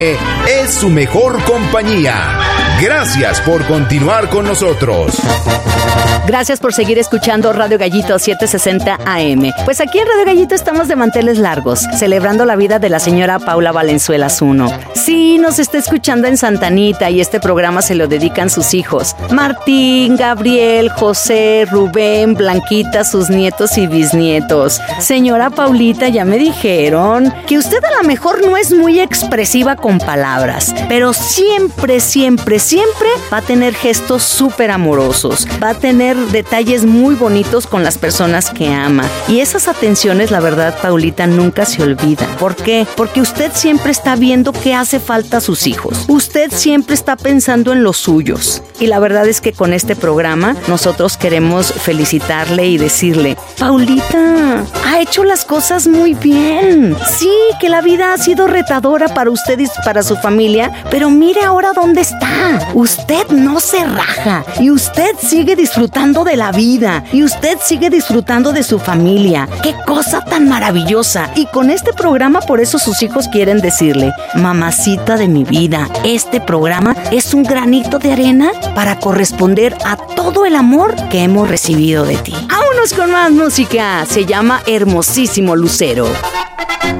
es su mejor compañía. Gracias por continuar con nosotros. Gracias por seguir escuchando Radio Gallito 760 AM. Pues aquí en Radio Gallito estamos de manteles largos, celebrando la vida de la señora Paula Valenzuela Zuno. Sí, nos está escuchando en Santa Anita y este programa se lo dedican sus hijos: Martín, Gabriel, José, Rubén, Blanquita, sus nietos y bisnietos. Señora Paulita, ya me dijeron que usted a lo mejor no es muy expresiva con palabras, pero siempre va a tener gestos súper amorosos, va a tener detalles muy bonitos con las personas que ama. Y esas atenciones, la verdad, Paulita, nunca se olvidan. ¿Por qué? Porque usted siempre está viendo qué hace falta a sus hijos. Usted siempre está pensando en los suyos. Y la verdad es que con este programa nosotros queremos felicitarle y decirle: Paulita, ha hecho las cosas muy bien. Sí, que la vida ha sido retadora para usted y para su familia, pero mire ahora dónde está. Usted no se raja y usted sigue disfrutando de la vida y usted sigue disfrutando de su familia. ¡Qué cosa tan maravillosa! Y con este programa, por eso sus hijos quieren decirle: mamacita de mi vida, este programa es un granito de arena para corresponder a todo el amor que hemos recibido de ti. ¡Vámonos con más música! Se llama Hermosísimo Lucero.